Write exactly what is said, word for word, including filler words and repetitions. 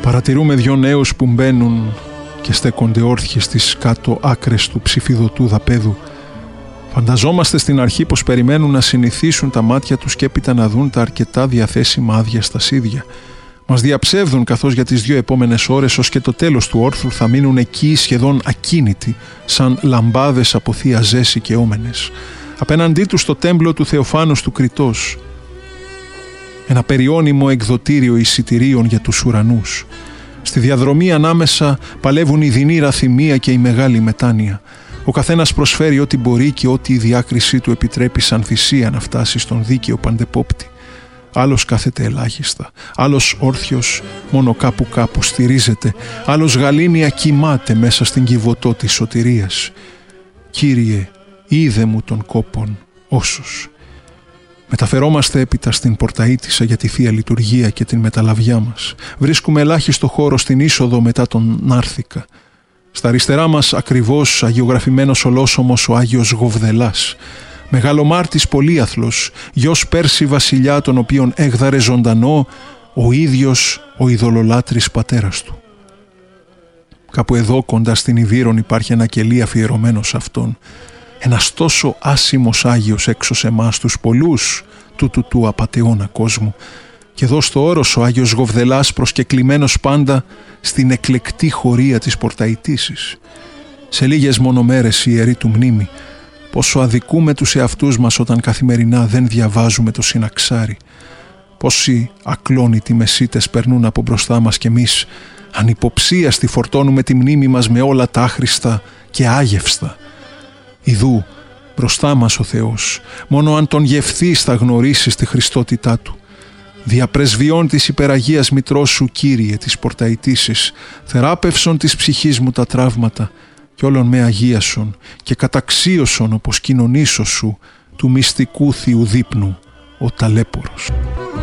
Παρατηρούμε δυο νέους που μπαίνουν και στέκονται όρθιοι στις κάτω άκρες του ψηφιδωτού δαπέδου. Φανταζόμαστε στην αρχή πως περιμένουν να συνηθίσουν τα μάτια τους και έπειτα να δουν τα αρκετά διαθέσιμα άδεια στασίδια. Μας διαψεύδουν καθώς για τις δύο επόμενες ώρες ως και το τέλος του όρθρου θα μείνουν εκεί σχεδόν ακίνητοι, σαν λαμπάδες από θεία ζέση και όμενες. Απέναντί τους το τέμπλο του Θεοφάνους του Κριτός. Ένα περιώνυμο εκδοτήριο εισιτηρίων για τους ουρανούς. Στη διαδρομή ανάμεσα παλεύουν η δεινή ραθυμία και η μεγάλη μετάνοια. Ο καθένας προσφέρει ό,τι μπορεί και ό,τι η διάκρισή του επιτρέπει σαν θυσία να φτάσει στον δίκαιο παντεπόπτη. Άλλος κάθεται ελάχιστα, άλλος όρθιος μόνο κάπου κάπου στηρίζεται, άλλος γαλήνια κοιμάται μέσα στην κυβωτό της σωτηρίας. Κύριε, είδε μου των κόπων όσους. Μεταφερόμαστε έπειτα στην Πορταΐτισσα για τη Θεία Λειτουργία και την μεταλαβιά μας. Βρίσκουμε ελάχιστο χώρο στην είσοδο μετά τον Νάρθηκα. Στα αριστερά μας ακριβώς αγιογραφημένος ολόσωμος ο Άγιος Γοβδελάς. Μεγαλομάρτης πολύαθλος, γιος Πέρση βασιλιά τον οποίον έγδαρε ζωντανό ο ίδιος ο ειδωλολάτρης πατέρας του. Κάπου εδώ κοντά στην Ιβύρον υπάρχει ένα κελί αφιερωμένο σε αυτόν. Ένας τόσο άσημος Άγιος έξω σε εμάς τους πολλούς του του του απατεώνα κόσμου. Και εδώ στο όρος ο Άγιος Γοβδελάς προσκεκλημένος πάντα στην εκλεκτή χωρία της Πορταΐτισσης. Σε λίγες μόνο μέρες η ιερή του μνήμη, πόσο αδικούμε τους εαυτούς μας όταν καθημερινά δεν διαβάζουμε το συναξάρι. Πόσοι ακλόνητοι μεσίτες περνούν από μπροστά μας κι εμείς ανυποψίαστοι φορτώνουμε τη μνήμη μας με όλα τα άχρηστα και άγευστα. Ιδού μπροστά μας ο Θεός, μόνο αν τον γευθείς θα γνωρίσεις τη χριστότητά του. Διαπρεσβειών της υπεραγίας μητρός σου, Κύριε της Πορταΐτισσης, θεράπευσον της ψυχής μου τα τραύματα κι όλων με αγίασον και καταξίωσον όπως κοινωνήσω σου του μυστικού θείου δείπνου ο ταλέπορος.